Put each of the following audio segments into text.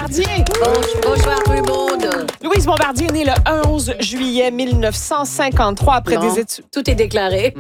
Bombardier. Bonsoir tout le monde. Louise Bombardier est née le 11 juillet 1953 après Non, des études. tout est déclaré.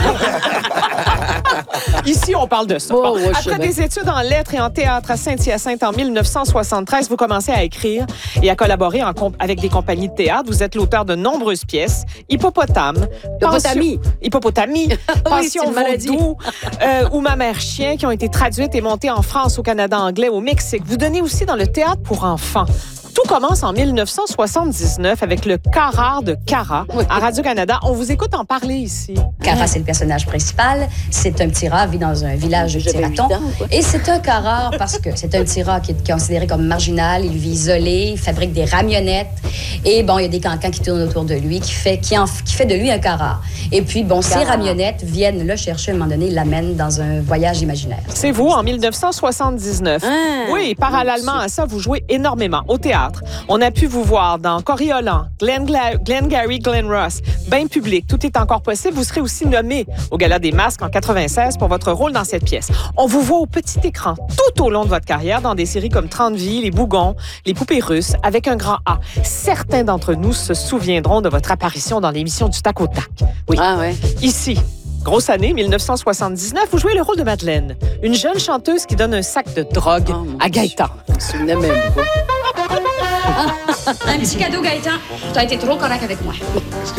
Ici, on parle de ça. Oh, Bon, ouais, après des études en lettres et en théâtre à Saint-Hyacinthe en 1973, vous commencez à écrire et à collaborer avec des compagnies de théâtre. Vous êtes l'auteur de nombreuses pièces. Hippopotame. Hippopotamie. Passion c'est une maladie. Vaudou. Ou Ma mère chien, qui ont été traduites et montées en France, au Canada anglais, au Mexique. Vous donnez aussi dans le théâtre pour enfants. Tout commence en 1979 avec le Carrare de Cara à Radio-Canada. On vous écoute en parler ici. Cara, c'est le personnage principal. C'est un petit rat, vit dans un village de Tiratons. Et c'est un Carrare parce que c'est un petit rat qui est considéré comme marginal. Il vit isolé, il fabrique des ramionnettes. Et bon, il y a des cancans qui tournent autour de lui, qui fait de lui un Carrare. Et puis, bon, ces ramionnettes viennent le chercher à un moment donné, l'amènent dans un voyage imaginaire. C'est vous, en 1979. Oui, parallèlement à ça, vous jouez énormément au théâtre. On a pu vous voir dans Coriolan, Glengarry, Glen Ross, Bain public, tout est encore possible. Vous serez aussi nommé au Gala des Masques en 96 pour votre rôle dans cette pièce. On vous voit au petit écran tout au long de votre carrière dans des séries comme 30 vies, Les Bougons, Les Poupées russes, avec un grand A. Certains d'entre nous se souviendront de votre apparition dans l'émission du Tac au Tac. Oui. Ah ouais. Ici. Grosse année, 1979, vous jouez le rôle de Madeleine, une jeune chanteuse qui donne un sac de drogue à Gaëtan. Je me souvenais même pas. Un petit cadeau, Gaëtan. Tu as été trop correct avec moi.